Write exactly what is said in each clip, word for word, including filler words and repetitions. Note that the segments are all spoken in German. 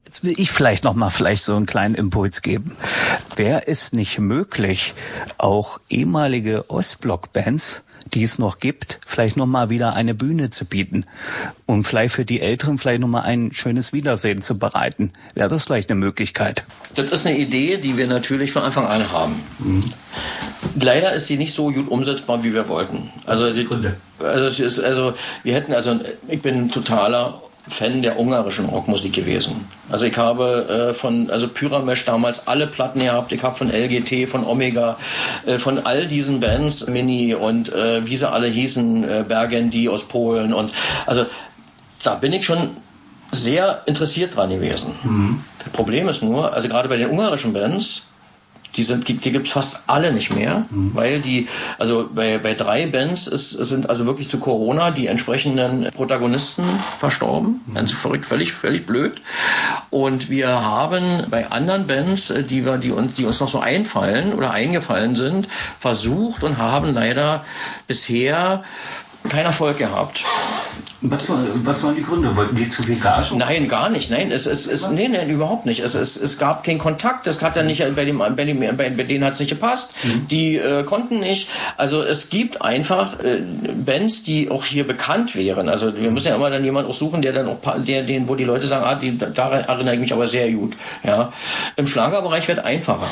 Jetzt will ich vielleicht noch mal vielleicht so einen kleinen Impuls geben. Wäre es nicht möglich, auch ehemalige Ostblock-Bands, die es noch gibt, vielleicht noch mal wieder eine Bühne zu bieten und vielleicht für die Älteren vielleicht noch mal ein schönes Wiedersehen zu bereiten? Wäre das vielleicht eine Möglichkeit? Das ist eine Idee, die wir natürlich von Anfang an haben. Mhm. Leider ist die nicht so gut umsetzbar, wie wir wollten. Also, die, also, es ist, also wir hätten, also ich bin ein totaler Fan der ungarischen Rockmusik gewesen. Also ich habe äh, von also Pyramesh damals alle Platten gehabt. Ich habe von L G T, von Omega, äh, von all diesen Bands, Mini und äh, wie sie alle hießen, äh, Bergendi aus Polen. Und also da bin ich schon sehr interessiert dran gewesen. Mhm. Das Problem ist nur, also gerade bei den ungarischen Bands, die sind, die gibt's fast alle nicht mehr, mhm. weil die, also bei, bei drei Bands ist, sind also wirklich zu Corona die entsprechenden Protagonisten verstorben. Mhm. Ganz verrückt, völlig, völlig blöd. Und wir haben bei anderen Bands, die wir, die uns, die uns noch so einfallen oder eingefallen sind, versucht und haben leider bisher keinen Erfolg gehabt. Was, war, was waren die Gründe? Wollten die zu viel Gage? Nein, gar nicht. Nein, es, es, es, nee, nee, überhaupt nicht. Es, es, es gab keinen Kontakt. Es hat dann nicht, bei, dem, bei, dem, bei, bei denen hat es nicht gepasst. Mhm. Die äh, konnten nicht. Also es gibt einfach äh, Bands, die auch hier bekannt wären. Also wir müssen ja immer dann jemanden auch suchen, der dann auch, der, den, wo die Leute sagen, ah, die, daran erinnere ich mich aber sehr gut. Ja. Im Schlagerbereich wird einfacher.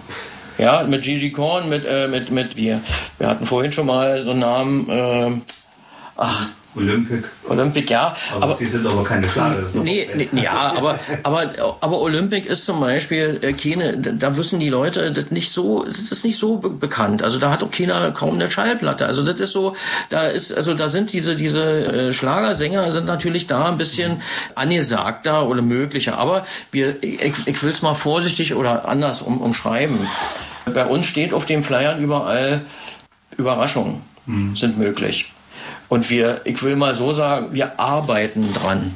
Ja, mit Gigi Korn, mit, äh, mit, mit, wir, wir hatten vorhin schon mal so einen Namen, äh, ach, Olympic. Olympic, ja. Aber, aber sie sind aber keine Schlager. Nee, nee, ja, aber, aber, aber Olympic ist zum Beispiel äh, keine, da wissen die Leute, das nicht so, das ist nicht so be- bekannt. Also da hat auch keiner kaum eine Schallplatte. Also das ist so, da ist, also da sind diese, diese äh, Schlagersänger sind natürlich da ein bisschen angesagter oder möglicher. Aber wir, ich, ich will es mal vorsichtig oder anders um, umschreiben. Bei uns steht auf den Flyern überall Überraschungen hm. sind möglich. Und wir, ich will mal so sagen, wir arbeiten dran.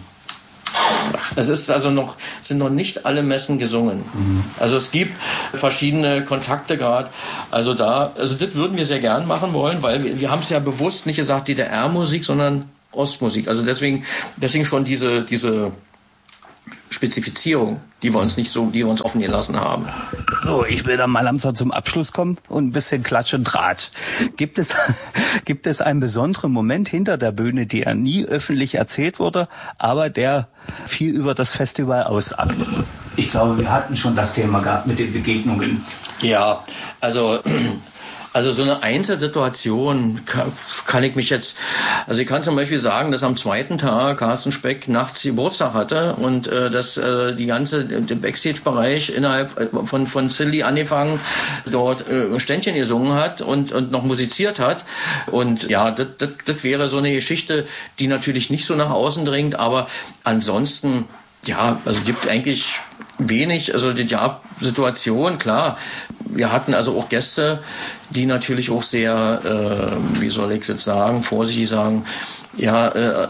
Es ist also noch, sind noch nicht alle Messen gesungen. Mhm. Also es gibt verschiedene Kontakte gerade. Also da, also das würden wir sehr gern machen wollen, weil wir, wir haben es ja bewusst nicht gesagt D D R-Musik, sondern Ostmusik. Also deswegen, deswegen schon diese, diese Spezifizierung, die wir uns nicht so, die wir uns offen gelassen haben. So, ich will dann mal langsam zum Abschluss kommen und ein bisschen Klatsch und Draht. Gibt es, gibt es einen besonderen Moment hinter der Bühne, der nie öffentlich erzählt wurde, aber der viel über das Festival aussagt? Ich glaube, wir hatten schon das Thema gehabt mit den Begegnungen. Ja, also Also so eine Einzelsituation kann, kann ich mich jetzt, also ich kann zum Beispiel sagen, dass am zweiten Tag Carsten Speck nachts Geburtstag hatte und äh, dass äh, die ganze der Backstage-Bereich innerhalb von von Silly angefangen dort äh, Ständchen gesungen hat und und noch musiziert hat und ja, das das das wäre so eine Geschichte, die natürlich nicht so nach außen dringt, aber ansonsten ja, also gibt eigentlich wenig, also die ja, Situation, klar. Wir hatten also auch Gäste, die natürlich auch sehr, äh, wie soll ich jetzt sagen, vorsichtig sagen, ja, äh,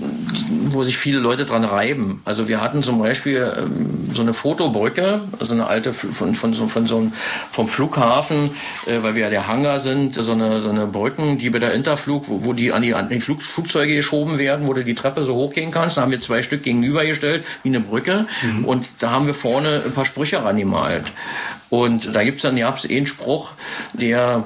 wo sich viele Leute dran reiben. Also wir hatten zum Beispiel ähm, so eine Fotobrücke, also eine alte von von so von so einem vom Flughafen, äh, weil wir ja der Hangar sind, so eine so eine Brücken, die bei der Interflug, wo, wo die an die, an die Flug, Flugzeuge geschoben werden, wo du die Treppe so hochgehen kannst. Da haben wir zwei Stück gegenübergestellt wie eine Brücke mhm. und da haben wir vorne ein paar Sprüche rangemalt. Und da gibt's dann, gab's einen Spruch, der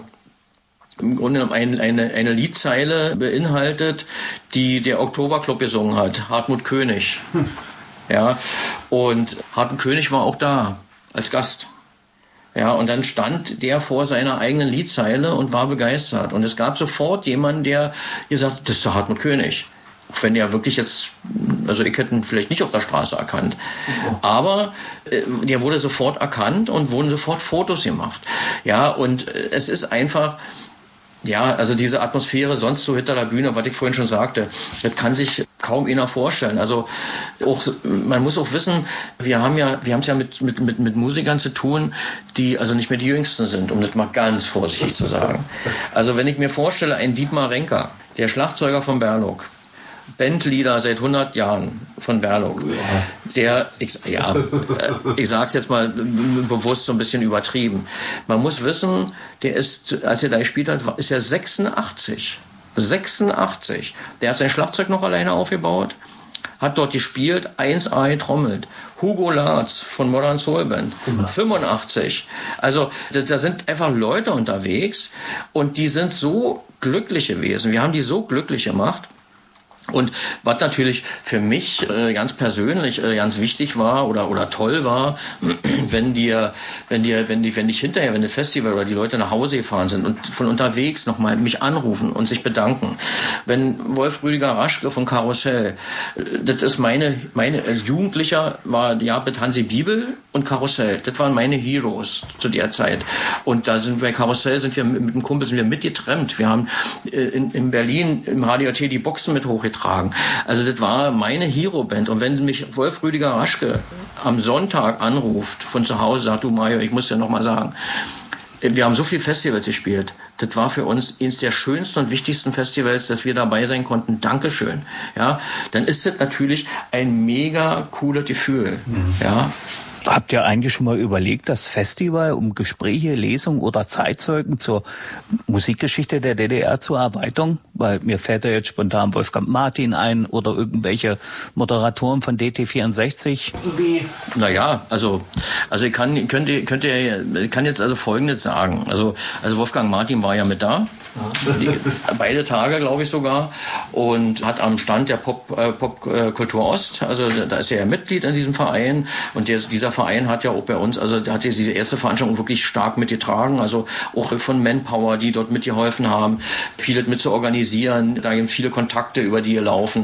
im Grunde eine, eine, eine Liedzeile beinhaltet, die der Oktoberclub gesungen hat, Hartmut König. Hm. Ja, und Hartmut König war auch da, als Gast. Ja, und dann stand der vor seiner eigenen Liedzeile und war begeistert. Und es gab sofort jemanden, der gesagt, das ist der Hartmut König. Auch wenn der wirklich jetzt, also ich hätte ihn vielleicht nicht auf der Straße erkannt. Aber äh, der wurde sofort erkannt und wurden sofort Fotos gemacht. Ja, und äh, es ist einfach, ja, also diese Atmosphäre sonst so hinter der Bühne, was ich vorhin schon sagte, das kann sich kaum einer vorstellen. Also auch, man muss auch wissen, wir haben ja, wir haben es ja mit, mit, mit, mit Musikern zu tun, die also nicht mehr die Jüngsten sind, um das mal ganz vorsichtig zu sagen. Also wenn ich mir vorstelle, ein Dietmar Renker, der Schlagzeuger von Berlok, Bandleader seit hundert Jahren von Berlok. Der, ich, ja, ich sag's jetzt mal bewusst so ein bisschen übertrieben. Man muss wissen, der ist, als er da gespielt hat, ist er sechsundachtzig. sechsundachtzig. Der hat sein Schlagzeug noch alleine aufgebaut, hat dort gespielt, eins A getrommelt. Hugo Latz von Modern Soul Band, fünfundachtzig. Also da, da sind einfach Leute unterwegs und die sind so glücklich gewesen. Wir haben die so glücklich gemacht. Und was natürlich für mich äh, ganz persönlich äh, ganz wichtig war oder oder toll war, wenn dir wenn dir wenn die wenn ich hinterher wenn das Festival oder die Leute nach Hause gefahren sind und von unterwegs nochmal mich anrufen und sich bedanken. Wenn Wolf Rüdiger Raschke von Karussell, äh, das ist meine meine als Jugendlicher war ja mit Hansi Bibel und Karussell, das waren meine Heroes zu der Zeit. Und da sind wir bei Karussell sind wir mit, mit dem Kumpel sind wir mitgetrennt. Wir haben äh, in, in Berlin im H D J T die Boxen mit hochgetragen. Also das war meine Hero-Band. Und wenn mich Wolf Rüdiger Raschke am Sonntag anruft von zu Hause, sagt, du Mario, ich muss ja noch mal sagen, wir haben so viele Festivals gespielt. Das war für uns eines der schönsten und wichtigsten Festivals, dass wir dabei sein konnten. Dankeschön. Ja, dann ist das natürlich ein mega cooles Gefühl. Mhm. Ja. Habt ihr eigentlich schon mal überlegt, das Festival um Gespräche, Lesungen oder Zeitzeugen zur Musikgeschichte der D D R zu erweitern? Weil mir fällt ja jetzt spontan Wolfgang Martin ein oder irgendwelche Moderatoren von D T vierundsechzig. Wie? Naja, also, also ich kann, könnte, könnte, ich kann jetzt also Folgendes sagen. Also, also Wolfgang Martin war ja mit da. Die, beide Tage, glaube ich sogar, und hat am Stand der Pop, äh, Popkultur Ost, also da ist er ja Mitglied in diesem Verein und der, dieser Verein hat ja auch bei uns, also hat jetzt diese erste Veranstaltung wirklich stark mitgetragen, also auch von Manpower, die dort mitgeholfen haben, vieles mit zu organisieren, da gibt viele Kontakte, über die hier laufen.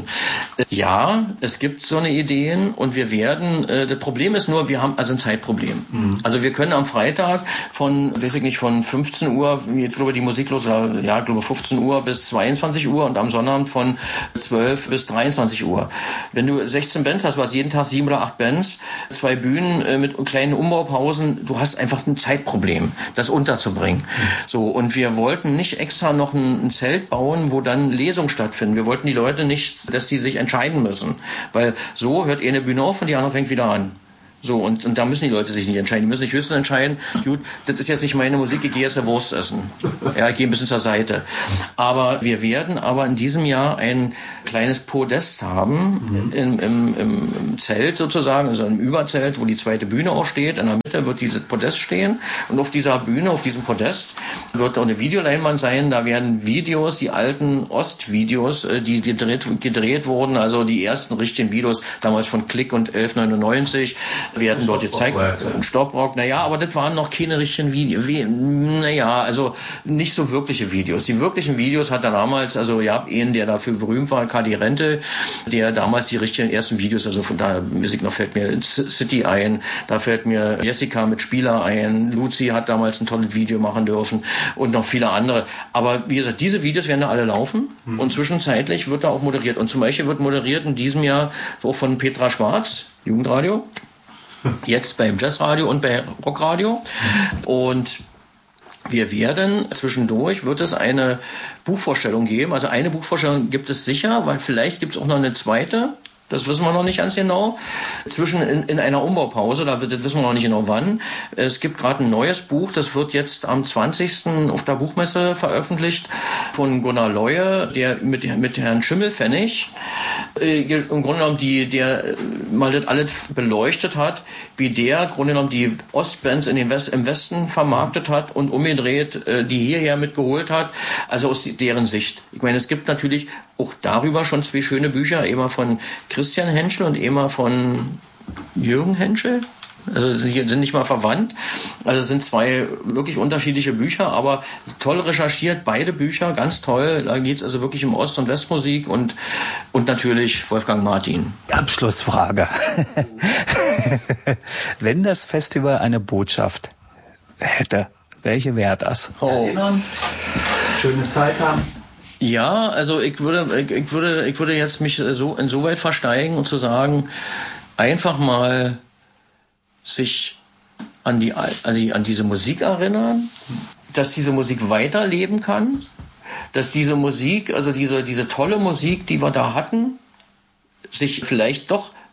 Ja, es gibt so eine Ideen und wir werden, äh, das Problem ist nur, wir haben also ein Zeitproblem. Mhm. Also wir können am Freitag von, weiß ich nicht, von fünfzehn Uhr, ich glaube die Musik los, ja, ich glaube fünfzehn Uhr bis zweiundzwanzig Uhr und am Sonnabend von zwölf bis dreiundzwanzig Uhr. Wenn du sechzehn Bands hast, du hast jeden Tag sieben oder acht Bands, zwei Bühnen äh, mit kleinen Umbaupausen, du hast einfach ein Zeitproblem, das unterzubringen. Mhm. So, und wir wollten nicht extra noch ein, ein Zelt bauen, wo dann Lesungen stattfinden. Wir wollten die Leute nicht, dass sie sich entscheiden müssen, weil so hört ihr eine Bühne auf und die andere fängt wieder an. So, und, und da müssen die Leute sich nicht entscheiden. Die müssen sich höchstens entscheiden, gut, das ist jetzt nicht meine Musik, ich gehe jetzt eine Wurst essen. Ja, ich gehe ein bisschen zur Seite. Aber wir werden aber in diesem Jahr ein kleines Podest haben, im, im, im Zelt sozusagen, also im Überzelt, wo die zweite Bühne auch steht. In der Mitte wird dieses Podest stehen. Und auf dieser Bühne, auf diesem Podest, wird auch eine Videoleinwand sein. Da werden Videos, die alten Ostvideos, die gedreht, gedreht wurden, also die ersten richtigen Videos, damals von Klick und elf neunundneunzig, werden dort gezeigt. Ein Stopprock, naja, aber das waren noch keine richtigen Videos. Naja, also nicht so wirkliche Videos. Die wirklichen Videos hat er damals, also ihr habt einen, der dafür berühmt war, Kadi Rente, der damals die richtigen ersten Videos, also von da, weiß ich noch, fällt mir City ein, da fällt mir Jessica mit Spieler ein, Luzi hat damals ein tolles Video machen dürfen und noch viele andere. Aber wie gesagt, diese Videos werden da alle laufen mhm. und zwischenzeitlich wird da auch moderiert. Und zum Beispiel wird moderiert in diesem Jahr auch von Petra Schwarz, Jugendradio, jetzt beim Jazzradio und bei Rockradio. Und wir werden zwischendurch, wird es eine Buchvorstellung geben. Also eine Buchvorstellung gibt es sicher, weil vielleicht gibt es auch noch eine zweite. Das wissen wir noch nicht ganz genau. Zwischen in, in einer Umbaupause, da wird, das wissen wir noch nicht genau wann. Es gibt gerade ein neues Buch, das wird jetzt am zwanzigsten auf der Buchmesse veröffentlicht von Gunnar Leue, der mit, mit Herrn Schimmelpfennig äh, im Grunde genommen die, der äh, mal das alles beleuchtet hat, wie der im Grunde genommen die Ostbands in den West, im Westen vermarktet hat und umgedreht, äh, die hierher mitgeholt hat, also aus die, deren Sicht. Ich meine, es gibt natürlich auch darüber schon zwei schöne Bücher, immer von Christian Henschel und immer von Jürgen Henschel. Also sind nicht mal verwandt. Also es sind zwei wirklich unterschiedliche Bücher, aber toll recherchiert, beide Bücher, ganz toll. Da geht es also wirklich um Ost- und Westmusik und, und natürlich Wolfgang Martin. Abschlussfrage. Wenn das Festival eine Botschaft hätte, welche wäre das? Oh. Erinnern, schöne Zeit haben. Ja, also ich würde, ich, ich würde, ich würde jetzt mich so insoweit versteigen und zu sagen, einfach mal sich an die, an die, an diese Musik erinnern, dass diese Musik weiterleben kann, dass diese Musik, also diese, diese tolle Musik, die wir da hatten, sich vielleicht doch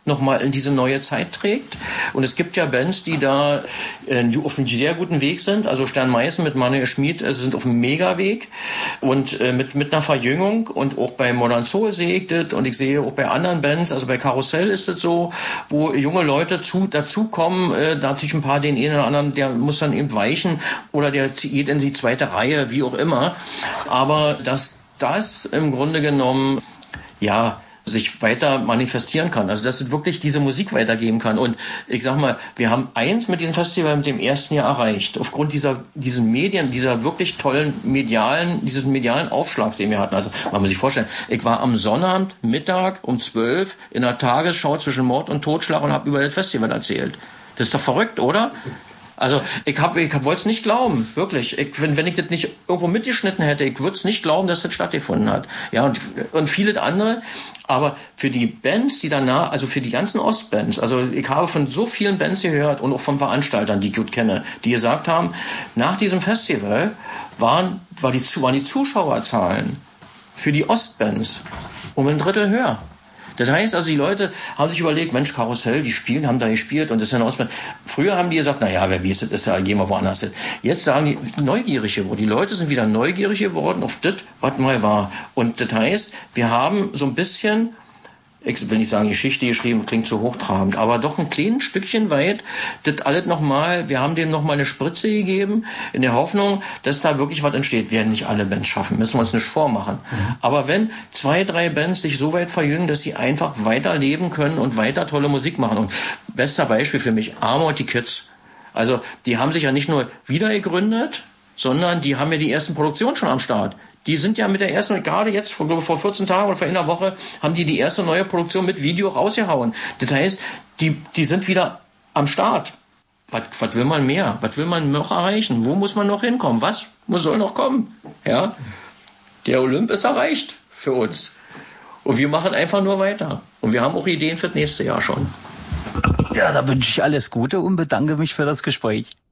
nochmal in diese neue Zeit trägt. Und es gibt ja Bands, die da äh, auf einem sehr guten Weg sind. Also Stern Meißen mit Manuel Schmid äh, sind auf einem Megaweg und äh, mit mit einer Verjüngung. Und auch bei Modern Soul sehe ich das. Und ich sehe auch bei anderen Bands, also bei Karussell ist es so, wo junge Leute zu, dazukommen. Äh, natürlich ein paar, den einen oder anderen, der muss dann eben weichen oder der geht in die zweite Reihe, wie auch immer. Aber dass das im Grunde genommen, ja, sich weiter manifestieren kann. Also dass es wirklich diese Musik weitergeben kann. Und ich sag mal, wir haben eins mit diesem Festival mit dem ersten Jahr erreicht. Aufgrund dieser diesen Medien, dieser wirklich tollen medialen, dieses medialen Aufschlags, den wir hatten. Also man muss sich vorstellen, ich war am Sonnabend Mittag um zwölf in der Tagesschau zwischen Mord und Totschlag und habe über das Festival erzählt. Das ist doch verrückt, oder? Also ich hab, ich wollte es nicht glauben, wirklich. Ich, wenn, wenn ich das nicht irgendwo mitgeschnitten hätte, ich würde es nicht glauben, dass das stattgefunden hat. Ja, und, und viele andere. Aber für die Bands, die danach, also für die ganzen Ostbands, also ich habe von so vielen Bands gehört und auch von Veranstaltern, die ich gut kenne, die gesagt haben, nach diesem Festival waren, war die, waren die Zuschauerzahlen für die Ostbands um ein Drittel höher. Das heißt also, die Leute haben sich überlegt, Mensch, Karussell, die spielen, haben da gespielt und das ist ja eine Ostband. Früher haben die gesagt, na ja, wer weiß, das ist ja, gehen wir woanders hin. Jetzt sagen die, neugierig geworden. Die Leute sind wieder neugierig geworden auf das, was mal war. Und das heißt, wir haben so ein bisschen, ich will nicht sagen Geschichte geschrieben, klingt so hochtrabend, aber doch ein kleines Stückchen weit, das alles nochmal, wir haben dem nochmal eine Spritze gegeben, in der Hoffnung, dass da wirklich was entsteht. Werden nicht alle Bands schaffen, müssen wir uns nicht vormachen. Mhm. Aber wenn zwei, drei Bands sich so weit verjüngen, dass sie einfach weiterleben können und weiter tolle Musik machen. Und bester Beispiel für mich, Amor und die Kids. Also, die haben sich ja nicht nur wieder gegründet, sondern die haben ja die ersten Produktionen schon am Start. Die sind ja mit der ersten, gerade jetzt, vor, vor vierzehn Tagen oder vor einer Woche, haben die die erste neue Produktion mit Video rausgehauen. Das heißt, die, die sind wieder am Start. Was, was will man mehr? Was will man noch erreichen? Wo muss man noch hinkommen? Was soll noch kommen? Ja? Der Olymp ist erreicht für uns. Und wir machen einfach nur weiter. Und wir haben auch Ideen für das nächste Jahr schon. Ja, da wünsche ich alles Gute und bedanke mich für das Gespräch.